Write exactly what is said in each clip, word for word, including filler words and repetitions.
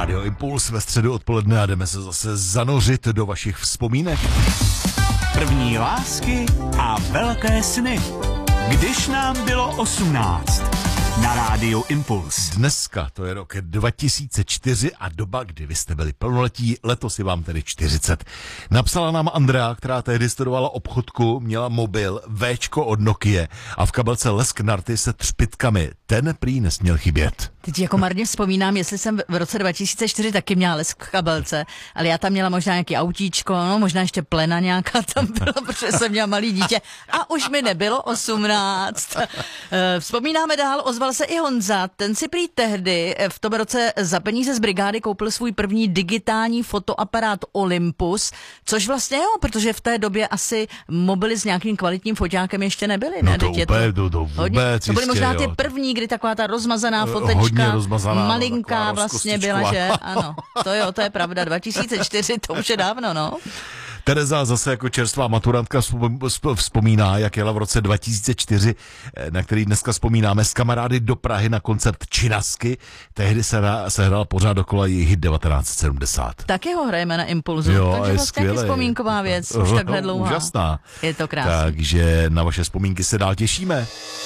Rádio Impuls ve středu odpoledne a jdeme se zase zanořit do vašich vzpomínek. První lásky a velké sny. Když nám bylo osmnáct. Na Rádiu Impuls. Dneska to je rok dva tisíce čtyři a doba, kdy vy jste byli plnoletí, letos je vám tedy čtyřicet. Napsala nám Andrea, která tehdy studovala obchodku, měla mobil, Véčko od Nokie a v kabelce lesk narty se třpitkami. Ten prý nesměl chybět. Teď jako marně vzpomínám, jestli jsem v roce dva tisíce čtyři taky měla lesk v kabelce, ale já tam měla možná nějaký autíčko, no, možná ještě plena nějaká tam byla, protože jsem měla malý dítě a už mi nebylo osmnáct. Vzpomínáme dál, ozval se i Honza, ten si prý tehdy v tom roce za peníze z brigády koupil svůj první digitální fotoaparát Olympus, což vlastně jo, protože v té době asi mobily s nějakým kvalitním foťákem ještě nebyly, ne? No to úplně, úplně, to, to vůbec to byly možná ty jo. první, kdy taková ta rozmazaná fotečka, hodně rozmazaná, malinká no, vlastně byla, že? Ano, to jo, to je pravda, dva tisíce čtyři, to už je dávno, no. Tereza zase jako čerstvá maturantka vzpomíná, jak jela v roce dva tisíce čtyři, na který dneska vzpomínáme, s kamarády do Prahy na koncert Činasky. Tehdy se, se hrál pořád dokola jejich hit devatenáct set sedmdesát. Taky ho hrajeme na Impulzu, jo, takže vlastně taky vzpomínková věc, už takhle dlouhá. Úžasná. Je to krásné. Takže na vaše vzpomínky se dál těšíme.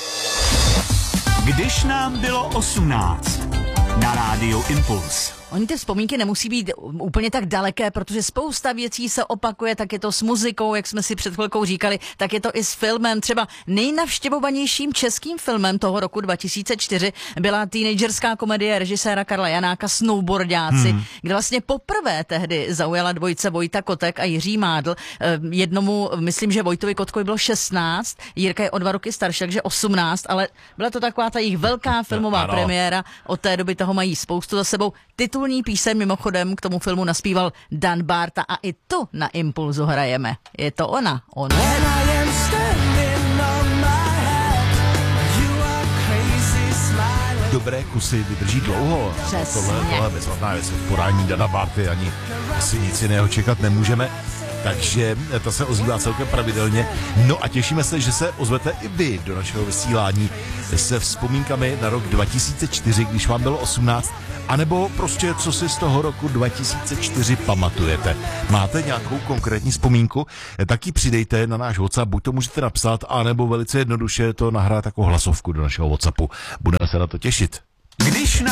Když nám bylo osmnáct. Na Rádiu Impuls. Oni ty vzpomínky nemusí být úplně tak daleké, protože spousta věcí se opakuje, tak je to s muzikou, jak jsme si před chvilkou říkali, tak je to i s filmem. Třeba nejnavštěvovanějším českým filmem toho roku dva tisíce čtyři byla teenagerská komedie režiséra Karla Janáka Snowboardáci, hmm. kde vlastně poprvé tehdy zaujala dvojice Vojta Kotek a Jiří Mádl. Jednomu, myslím, že Vojtovi Kotkovi bylo šestnáct, Jirka je o dva roky starší, takže osmnáct, ale byla to taková ta jejich velká filmová ano. premiéra. Od té doby toho mají spoustu za sebou. Titulní píseň mimochodem k tomu filmu naspíval Dan Barta a i tu na Impulzu hrajeme. Je to ona, ona. Dobré kusy vydrží dlouho. Přesně. Tohle, tohle bezvadná věc v podání Dana Barty ani asi nic jiného čekat nemůžeme. Takže to se ozývá celkem pravidelně. No a těšíme se, že se ozvete i vy do našeho vysílání se vzpomínkami na rok dva tisíce čtyři, když vám bylo osmnáct, anebo prostě co si z toho roku dva tisíce čtyři pamatujete. Máte nějakou konkrétní vzpomínku? Tak ji přidejte na náš WhatsApp, buď to můžete napsat, anebo velice jednoduše to nahrát jako hlasovku do našeho WhatsAppu. Budeme se na to těšit. Když